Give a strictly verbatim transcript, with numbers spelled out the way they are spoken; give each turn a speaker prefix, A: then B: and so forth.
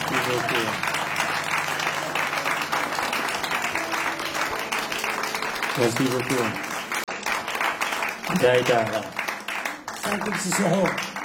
A: beaucoup. Merci beaucoup. Jai Jai.
B: 三个是时候。